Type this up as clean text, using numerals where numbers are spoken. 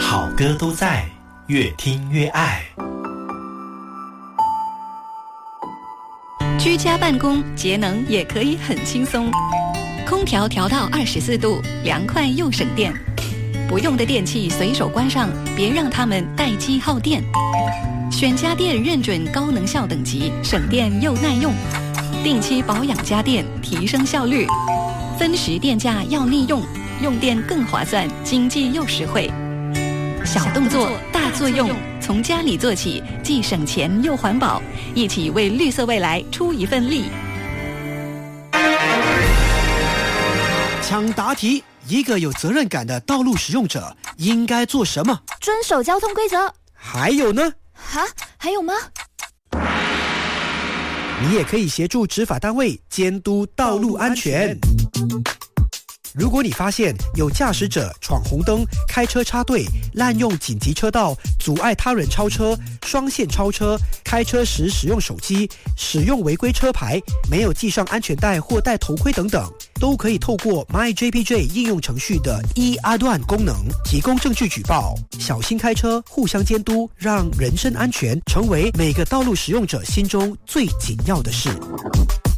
好歌都在，越听越爱。 居家办公节能也可以很轻松，空调调到24度，凉快又省电。不用的电器随手关上，别让它们待机耗电。选家电认准高能效等级，省电又耐用。定期保养家电，提升效率。分时电价要利用，用电更划算，经济又实惠。小动作大作用，从家里做起，既省钱又环保，一起为绿色未来出一份力。 抢答题：一个有责任感的道路使用者应该做什么？ 遵守交通规则。 还有呢？ 还有吗？ 你也可以协助执法单位监督道路安全。如果你发现有驾驶者闯红灯、开车插队、滥用紧急车道、阻碍他人超车、双线超车、开车时使用手机、使用违规车牌、没有系上安全带或戴头盔等等，都可以透过 MyJPJ 应用程序的阿段功能提供证据举报。小心开车，互相监督，让人身安全成为每个道路使用者心中最紧要的事。